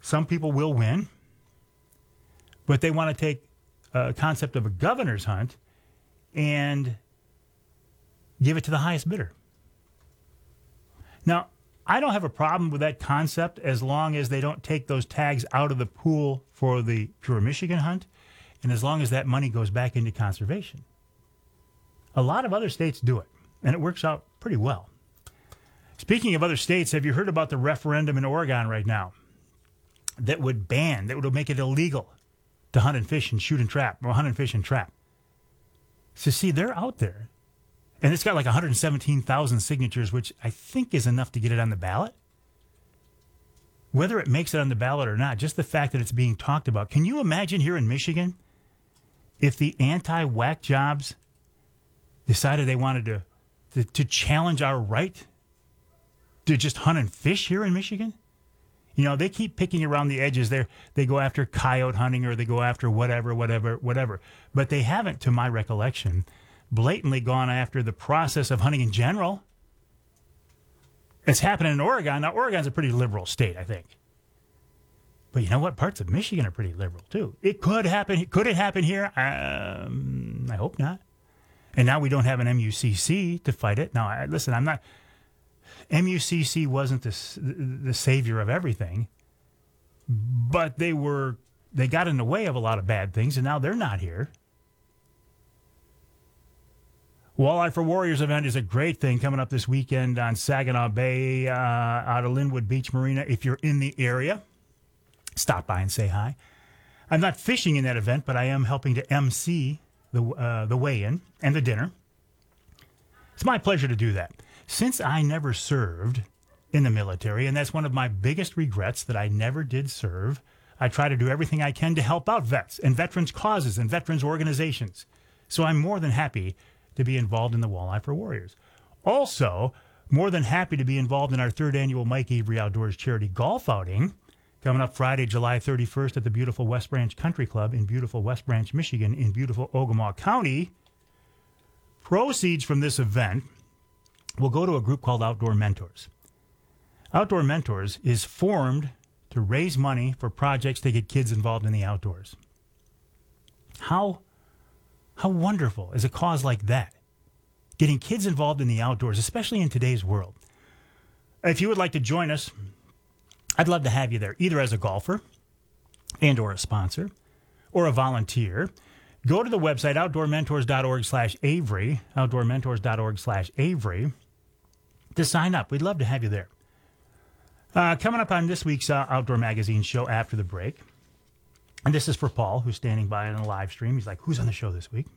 some people will win, but they want to take a concept of a governor's hunt and give it to the highest bidder. Now, I don't have a problem with that concept as long as they don't take those tags out of the pool for the Pure Michigan hunt, and as long as that money goes back into conservation. A lot of other states do it, and it works out pretty well. Speaking of other states, have you heard about the referendum in Oregon right now that would make it illegal to hunt and fish and shoot and trap, or hunt and fish and trap? So see, they're out there. And it's got like 117,000 signatures, which I think is enough to get it on the ballot. Whether it makes it on the ballot or not, just the fact that it's being talked about. Can you imagine here in Michigan if the anti-whack jobs decided they wanted to challenge our right to just hunt and fish here in Michigan? You know, they keep picking around the edges there. They go after coyote hunting or they go after whatever. But they haven't, to my recollection, blatantly gone after the process of hunting in general. It's happening in Oregon. Now, Oregon's a pretty liberal state, I think. But you know what? Parts of Michigan are pretty liberal, too. It could happen. Could it happen here? I hope not. And now we don't have an MUCC to fight it. Now, listen, I'm not... MUCC wasn't the savior of everything, but they got in the way of a lot of bad things, and now they're not here. Walleye for Warriors event is a great thing coming up this weekend on Saginaw Bay out of Linwood Beach Marina. If you're in the area, stop by and say hi. I'm not fishing in that event, but I am helping to MC the weigh-in and the dinner. It's my pleasure to do that. Since I never served in the military, and that's one of my biggest regrets that I never did serve, I try to do everything I can to help out vets and veterans' causes and veterans' organizations. So I'm more than happy to be involved in the Walleye for Warriors. Also, more than happy to be involved in our third annual Mike Avery Outdoors charity golf outing coming up Friday, July 31st at the beautiful West Branch Country Club in beautiful West Branch, Michigan, in beautiful Ogemaw County. Proceeds from this event will go to a group called Outdoor Mentors. Outdoor Mentors is formed to raise money for projects to get kids involved in the outdoors. How wonderful is a cause like that? Getting kids involved in the outdoors, especially in today's world. If you would like to join us, I'd love to have you there, either as a golfer and or a sponsor or a volunteer. Go to the website, outdoormentors.org/Avery, outdoormentors.org/Avery, to sign up. We'd love to have you there. Coming up on this week's Outdoor Magazine show after the break, and this is for Paul, who's standing by on the live stream. He's like, who's on the show this week?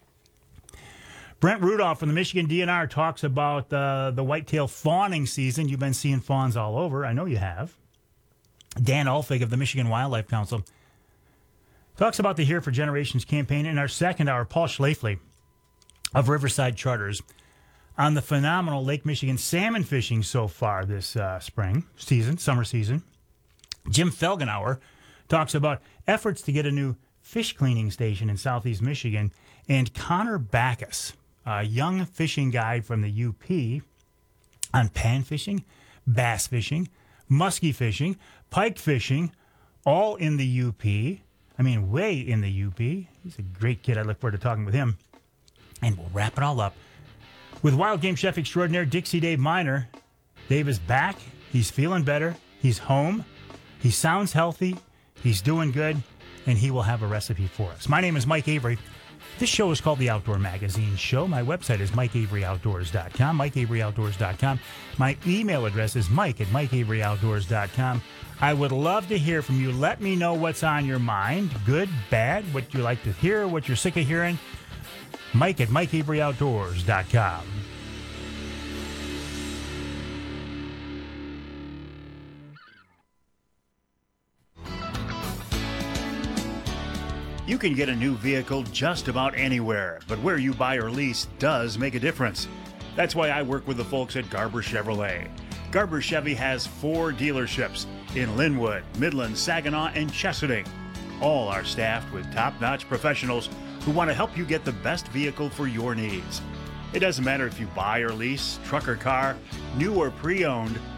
Brent Rudolph from the Michigan DNR talks about the whitetail fawning season. You've been seeing fawns all over. I know you have. Dan Ulfig of the Michigan Wildlife Council talks about the Here for Generations campaign. In our second hour, Paul Schlafly of Riverside Charters on the phenomenal Lake Michigan salmon fishing so far this summer season. Jim Felgenauer talks about efforts to get a new fish cleaning station in southeast Michigan. And Connor Backus, a young fishing guide from the UP, on pan fishing, bass fishing, muskie fishing, pike fishing, all in the UP. I mean, way in the UP. He's a great kid. I look forward to talking with him. And we'll wrap it all up with Wild Game Chef Extraordinaire Dixie Dave Miner. Dave is back. He's feeling better. He's home. He sounds healthy. He's doing good. And he will have a recipe for us. My name is Mike Avery. This show is called the Outdoor Magazine Show. My website is MikeAveryOutdoors.com, MikeAveryOutdoors.com. My email address is Mike@MikeAveryOutdoors.com. I would love to hear from you. Let me know what's on your mind, good, bad, what you like to hear, what you're sick of hearing. Mike@MikeAveryOutdoors.com. You can get a new vehicle just about anywhere, but where you buy or lease does make a difference. That's why I work with the folks at Garber Chevrolet. Garber Chevy has 4 dealerships in Linwood, Midland, Saginaw, and Chesaning. All are staffed with top-notch professionals who want to help you get the best vehicle for your needs. It doesn't matter if you buy or lease, truck or car, new or pre-owned,